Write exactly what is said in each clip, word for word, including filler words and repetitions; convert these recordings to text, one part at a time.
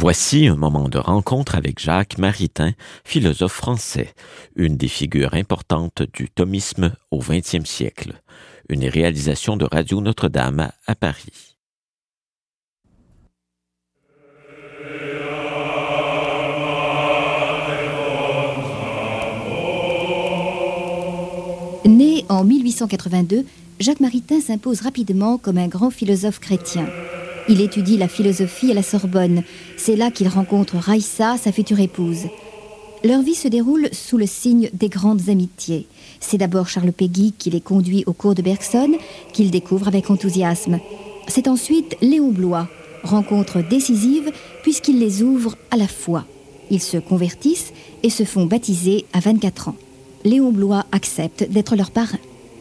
Voici un moment de rencontre avec Jacques Maritain, philosophe français, une des figures importantes du thomisme au vingtième siècle. Une réalisation de Radio Notre-Dame à Paris. Né en mille huit cent quatre-vingt-deux, Jacques Maritain s'impose rapidement comme un grand philosophe chrétien. Il étudie la philosophie à la Sorbonne. C'est là qu'il rencontre Raissa, sa future épouse. Leur vie se déroule sous le signe des grandes amitiés. C'est d'abord Charles Péguy qui les conduit aux cours de Bergson, qu'il découvre avec enthousiasme. C'est ensuite Léon Bloy, rencontre décisive puisqu'il les ouvre à la foi. Ils se convertissent et se font baptiser à vingt-quatre ans. Léon Bloy accepte d'être leur parrain.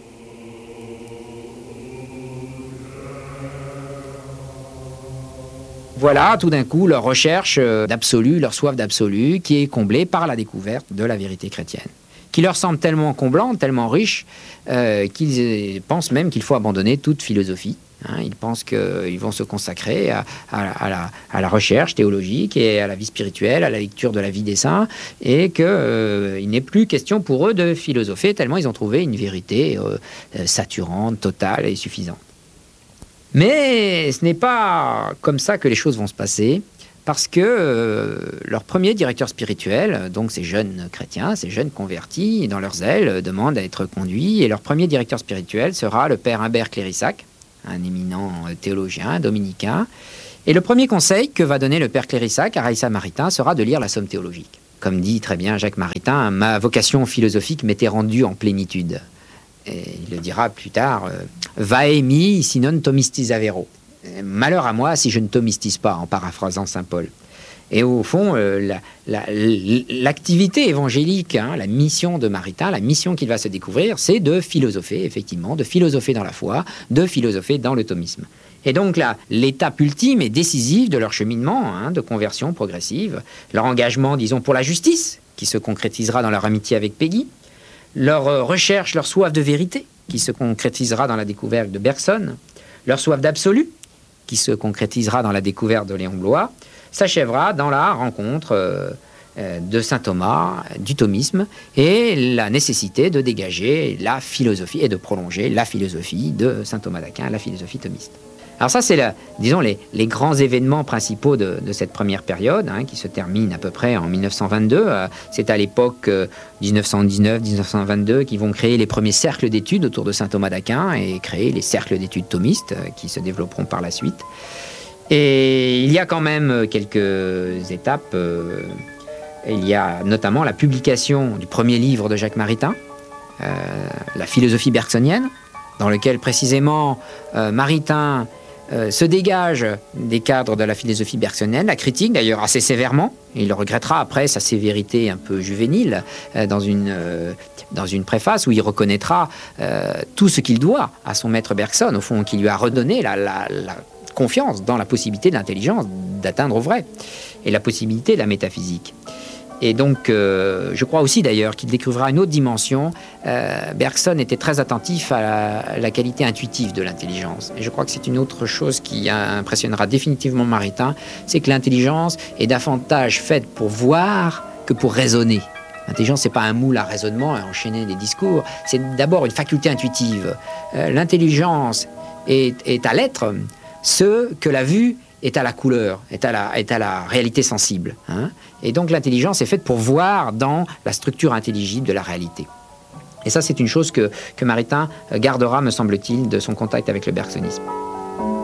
Voilà, tout d'un coup, leur recherche d'absolu, leur soif d'absolu, qui est comblée par la découverte de la vérité chrétienne, qui leur semble tellement comblante, tellement riche, euh, qu'ils pensent même qu'il faut abandonner toute philosophie. Hein. Ils pensent qu'ils vont se consacrer à, à, à, la, à la recherche théologique et à la vie spirituelle, à la lecture de la vie des saints, et qu'il euh, n'est plus question pour eux de philosopher, tellement ils ont trouvé une vérité euh, saturante, totale et suffisante. Mais ce n'est pas comme ça que les choses vont se passer, parce que euh, leur premier directeur spirituel, donc ces jeunes chrétiens, ces jeunes convertis, dans leur zèle, demandent à être conduits, et leur premier directeur spirituel sera le père Humbert Clérissac, un éminent théologien dominicain. Et le premier conseil que va donner le père Clérissac à Raissa Maritain sera de lire la Somme théologique. Comme dit très bien Jacques Maritain, ma vocation philosophique m'était rendue en plénitude. Et il le dira plus tard, euh, vae mi si non thomistis avero. Malheur à moi si je ne thomistise pas, en paraphrasant saint Paul. Et au fond, euh, la, la, l'activité évangélique, hein, la mission de Maritain, la mission qu'il va se découvrir, c'est de philosopher, effectivement, de philosopher dans la foi, de philosopher dans le thomisme. Et donc là, l'étape ultime et décisive de leur cheminement, hein, de conversion progressive, leur engagement, disons, pour la justice, qui se concrétisera dans leur amitié avec Péguy, leur recherche, leur soif de vérité, qui se concrétisera dans la découverte de Bergson, leur soif d'absolu, qui se concrétisera dans la découverte de Léon Bloy, s'achèvera dans la rencontre euh, de saint Thomas, du thomisme, et la nécessité de dégager la philosophie et de prolonger la philosophie de saint Thomas d'Aquin, la philosophie thomiste. Alors ça, c'est, la, disons, les, les grands événements principaux de, de cette première période, hein, qui se termine à peu près en mille neuf cent vingt-deux. Euh, c'est à l'époque euh, dix-neuf cent dix-neuf dix-neuf cent vingt-deux qu'ils vont créer les premiers cercles d'études autour de saint Thomas d'Aquin et créer les cercles d'études thomistes euh, qui se développeront par la suite. Et il y a quand même quelques étapes. Euh, il y a notamment la publication du premier livre de Jacques Maritain, euh, la philosophie bergsonienne, dans lequel précisément euh, Maritain Euh, se dégage des cadres de la philosophie bergsonienne, la critique d'ailleurs assez sévèrement. Il le regrettera après sa sévérité un peu juvénile euh, dans, une, euh, dans une préface où il reconnaîtra euh, tout ce qu'il doit à son maître Bergson, au fond, qui lui a redonné la, la, la confiance dans la possibilité de l'intelligence d'atteindre au vrai et la possibilité de la métaphysique. Et donc, euh, je crois aussi d'ailleurs qu'il découvrira une autre dimension. Euh, Bergson était très attentif à la, à la qualité intuitive de l'intelligence. Et je crois que c'est une autre chose qui impressionnera définitivement Maritain, c'est que l'intelligence est davantage faite pour voir que pour raisonner. L'intelligence, c'est pas un moule à raisonnement et à enchaîner des discours. C'est d'abord une faculté intuitive. Euh, l'intelligence est, est à l'être ce que la vue est à la couleur, est à la, est à la réalité sensible. Hein. Et donc l'intelligence est faite pour voir dans la structure intelligible de la réalité. Et ça, c'est une chose que, que Maritain gardera, me semble-t-il, de son contact avec le bergsonisme.